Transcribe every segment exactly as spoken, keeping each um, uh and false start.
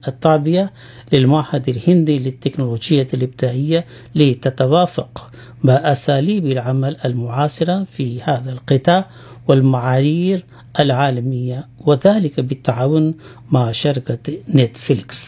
التعبئة للمعهد الهندي للتكنولوجيا الإبداعية لتتوافق مع أساليب العمل المعاصرة في هذا القطاع والمعايير العالمية، وذلك بالتعاون مع شركة نتفليكس.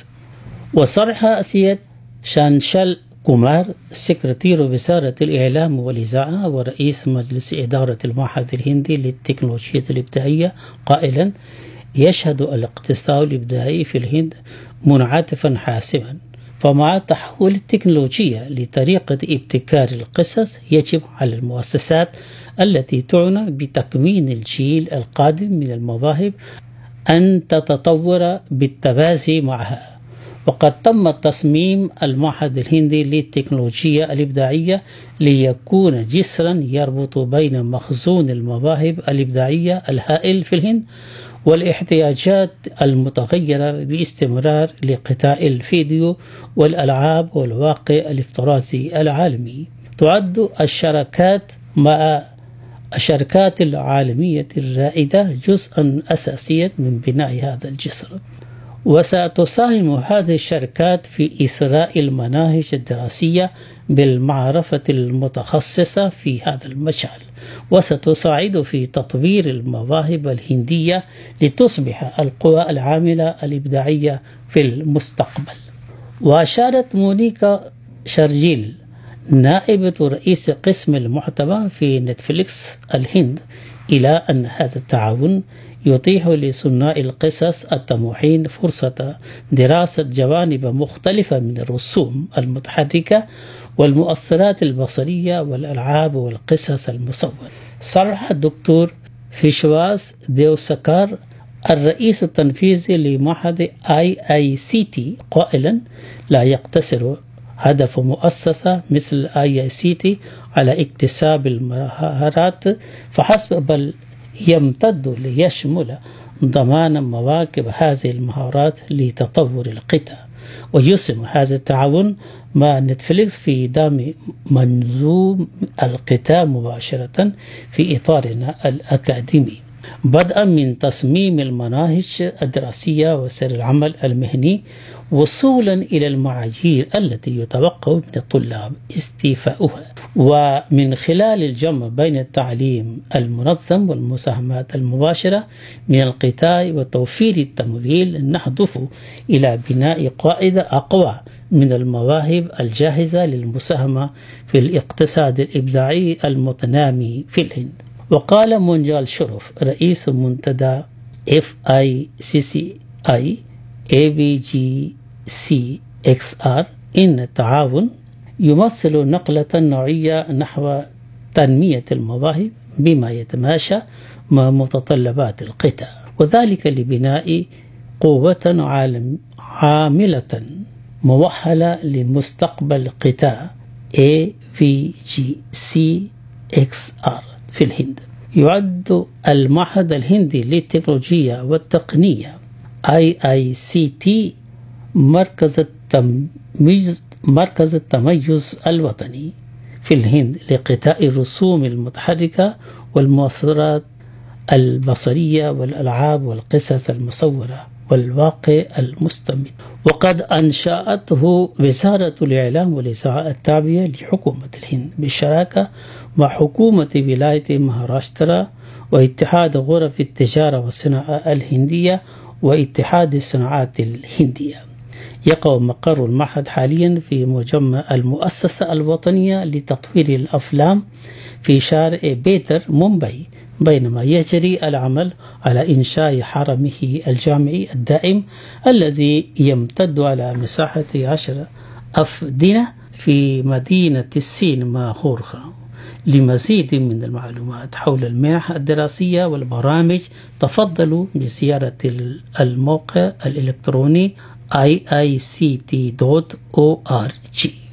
وصرح سيد شانشال كومار سكرتير وزارة الإعلام والإذاعة ورئيس مجلس إدارة المعهد الهندي للتكنولوجيا الإبداعية قائلا: يشهد الاقتصاد الإبداعي في الهند منعطفا حاسما، فمع تحول التكنولوجيا لطريقة ابتكار القصص يجب على المؤسسات التي تعنى بتكوين الجيل القادم من المواهب أن تتطور بالتوازي معها. وقد تم تصميم المعهد الهندي للتكنولوجيا الإبداعية ليكون جسرا يربط بين مخزون المواهب الإبداعية الهائل في الهند والاحتياجات المتغيرة باستمرار لقطاع الفيديو والألعاب والواقع الافتراضي العالمي. تعد الشراكات مع الشركات العالمية الرائدة جزءا أساسيا من بناء هذا الجسر، وستساهم هذه الشركات في إثراء المناهج الدراسية بالمعرفة المتخصصة في هذا المجال، وستساعد في تطوير المواهب الهندية لتصبح القوى العاملة الإبداعية في المستقبل. وأشارت مونيكا شارجيل نائبة رئيس قسم المحتوى في نتفليكس الهند إلى أن هذا التعاون يتيح لصناع القصص الطموحين فرصة دراسة جوانب مختلفة من الرسوم المتحركة والمؤثرات البصرية والألعاب والقصص المصورة. صرح الدكتور فيشواس ديوسكار الرئيس التنفيذي لمعهد آي آي سي تي قائلا: لا يقتصر هدف مؤسسة مثل آي آي سي تي على اكتساب المهارات فحسب، بل يمتد ليشمل ضمان مواكب هذه المهارات لتطور القطاع. ويسهم هذا التعاون مع نتفليكس في دعم منظوم القطاع مباشرة في إطارنا الأكاديمي، بدءا من تصميم المناهج الدراسية وسير العمل المهني وصولا إلى المعايير التي يتوقع من الطلاب استيفاؤها، ومن خلال الجمع بين التعليم المنظم والمساهمات المباشرة من القطاع وتوفير التمويل نهدف إلى بناء قاعدة أقوى من المواهب الجاهزة للمساهمة في الاقتصاد الإبداعي المتنامي في الهند. وقال مونجال شرف رئيس منتدى إف آي سي سي آي إيه بي جي سي إكس آر إن التعاون يمثل نقلة نوعية نحو تنمية المواهب بما يتماشى مع متطلبات القطاع، وذلك لبناء قوة عالم عاملة مؤهلة لمستقبل قطاع إيه بي جي سي إكس آر في الهند. يعد المعهد الهندي للتكنولوجيا والتقنية آي آي سي تي مركز التمييز مركز التميز الوطني في الهند لقطاع الرسوم المتحركة والمؤثرات البصرية والألعاب والقصص المصورة والواقع المستمر. وقد أنشأته وزارة الإعلام والإذاعة التابعة لحكومة الهند بالشراكة مع حكومة ولاية مهاراشترا واتحاد غرف التجارة والصناعة الهندية واتحاد الصناعات الهندية. يقع مقر المعهد حاليا في مجمع المؤسسة الوطنية لتطوير الأفلام في شارع بيتر مومباي، بينما يجري العمل على إنشاء حرمه الجامعي الدائم الذي يمتد على مساحة عشر أفدنة في مدينة السينما غورخا. لمزيد من المعلومات حول المنح الدراسية والبرامج تفضلوا بزيارة الموقع الإلكتروني آي آي سي تي دوت أو آر جي.